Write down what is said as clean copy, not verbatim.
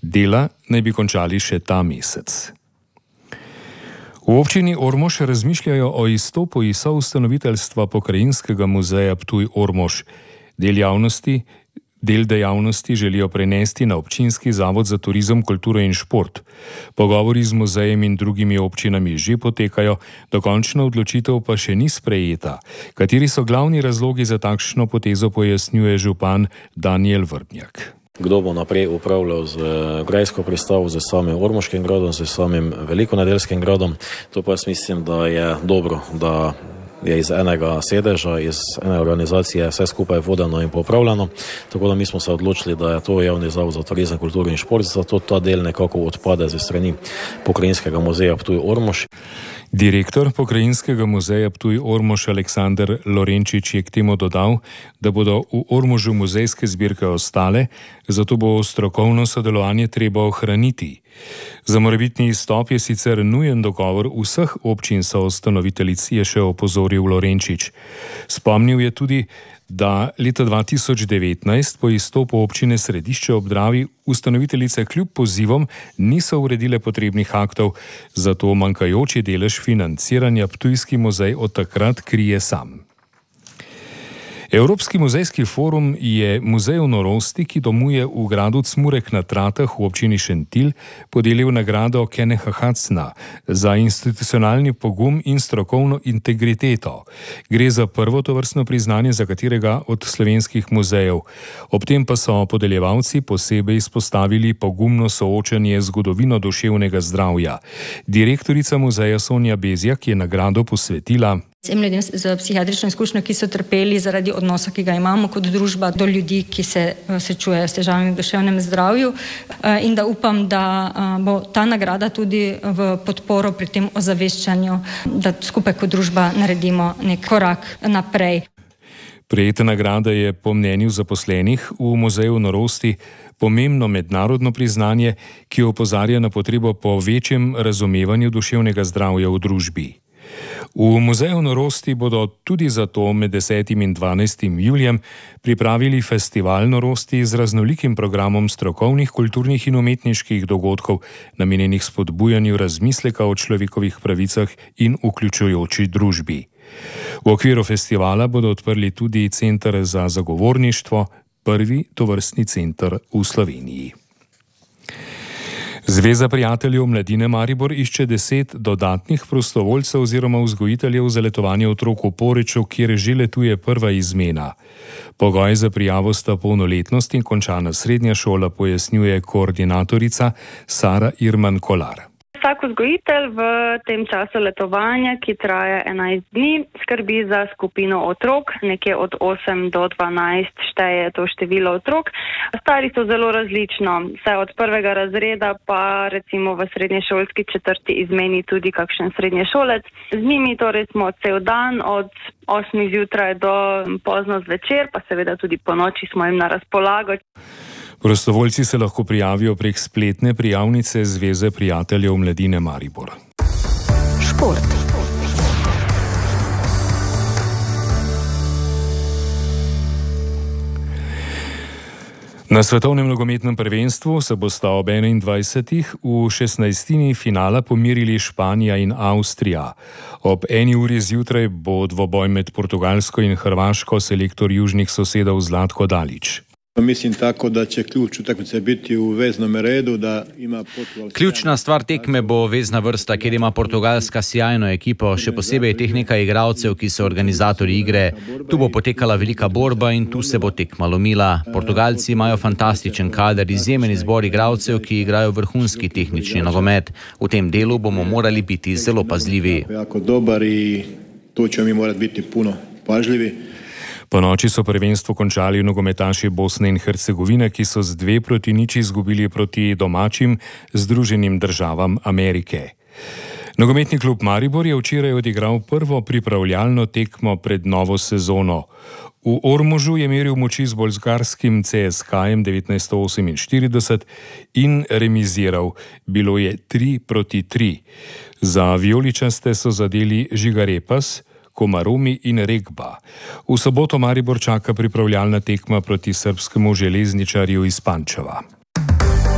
Dela naj bi končali še ta mesec. V občini Ormož razmišljajo o izstopu iz soustanoviteljstva Pokrajinskega muzeja Ptuj-Ormož. Del dejavnosti želijo prenesti na občinski zavod za turizem, kulturo in šport. Pogovori z muzejem in drugimi občinami že potekajo, dokončna odločitev pa še ni sprejeta. Kateri so glavni razlogi za takšno potezo, pojasnjuje župan Danijel Vrbnjak. Kdo bo naprej upravljal z grajsko pristavo, z samim Ormoškim gradom, z samim Velikonedeljskim gradom. To pa jaz mislim, da je dobro, da je iz enega sedeža, iz ene organizacije vse skupaj vodeno in popravljeno. Tako da mi smo se odločili, da je to javni zavod za turizem, kulturo in šport, zato ta del nekako odpade ze strani Pokrajinskega muzeja Ptuj-Ormož. Direktor Pokrajinskega muzeja Ptuj-Ormož Aleksander Lorenčič je k temu dodal, da bodo v Ormožu muzejske zbirke ostale, zato bo strokovno sodelovanje treba ohraniti. Za morebitni izstop je sicer nujen dogovor vseh občin soustanoviteljic, je še opozoril Lorenčič. Spomnil je tudi, da leta 2019 po izstopu občine Središče ob Dravi ustanoviteljice kljub pozivom niso uredile potrebnih aktov, zato manjkajoči delež financiranja Ptujski muzej od takrat krije sam. Evropski muzejski forum je Muzej norosti, ki domuje v gradu Cmurek na Tratah v občini Šentilj, podelil nagrado Keneha Hacna za institucionalni pogum in strokovno integriteto. Gre za prvo tovrstno priznanje za katerega od slovenskih muzejev. Ob tem pa so podeljevalci posebej izpostavili pogumno soočanje z zgodovino duševnega zdravja. Direktorica muzeja Sonja Bezjak je nagrado posvetila vsem ljudem z psihiatrično izkušnjo, ki so trpeli zaradi odnosa, ki ga imamo kot družba do ljudi, ki se srečujejo s težavami v duševnem zdravju, in da upam, da bo ta nagrada tudi v podporo pri tem ozaveščanju, da skupaj kot družba naredimo nek korak naprej. Prejeta nagrada je po mnenju zaposlenih v Muzeju norosti pomembno mednarodno priznanje, ki opozarja na potrebo po večjem razumevanju duševnega zdravja v družbi. V Muzeju norosti bodo tudi zato med 10. in 12. julijem pripravili festival norosti z raznolikim programom strokovnih, kulturnih in umetniških dogodkov, namenjenih spodbujanju razmisleka o človekovih pravicah in vključujoči družbi. V okviru festivala bodo odprli tudi Center za zagovorništvo, prvi tovrstni center v Sloveniji. Zveza prijateljev mladine Maribor išče 10 dodatnih prostovoljcev oziroma vzgojiteljev za letovanje otrok v Poreču, kjer že letuje prva izmena. Pogoj za prijavo sta polnoletnost in končana srednja šola, pojasnjuje koordinatorica Sara Irman Kolar. Vsak vzgojitelj v tem času letovanja, ki traja 11 dni, skrbi za skupino otrok, nekje od 8 do 12 šteje to število otrok. Stari so zelo različno, vse od prvega razreda pa recimo v srednješolski četrti izmeni tudi kakšen srednješolec. Z njimi torej smo cel dan od 8 zjutraj do pozno zvečer, pa seveda tudi po noči smo jim na razpolago. Prostovoljci se lahko prijavijo prek spletne prijavnice Zveze prijateljev mladine Maribor. Šport. Na svetovnem nogometnem prvenstvu se bosta ob 21. v 16. finala pomirili Španija in Avstrija. Ob 1. uri zjutraj bo dvoboj med Portugalsko in Hrvaško selektor južnih sosedov Zlatko Dalić. Mislim tako, da će ključ utakmice biti u veznom redu, da ima Portugal. Ključna stvar tekme bo vezna vrsta, kjer ima Portugalska sjajno ekipo, še posebej teh nekaj igralcev, ki so organizatorji igre. Tu bo potekala velika borba in tu se bo tekma lomila. Portugalci imajo fantastičen kader, izjemen izbor igralcev, ki igrajo vrhunski tehnični nogomet. V tem delu bomo morali biti zelo pazljivi. Jako dobar i tu ćemo mi morati biti puno pažljivi. Po noči so prvenstvo končali nogometaši Bosne in Hercegovine, ki so z 2-0 izgubili proti domačim Združenim državam Amerike. Nogometni klub Maribor je včeraj odigral prvo pripravljalno tekmo pred novo sezono. V Ormožu je meril moči z bolgarskim CSKA-jem 1948 in remiziral. Bilo je 3-3. Za vijoličaste so zadeli Žiga Repas, Komarumi in Regba. V soboto Maribor čaka pripravljalna tekma proti srbskemu železničarju iz Pančeva.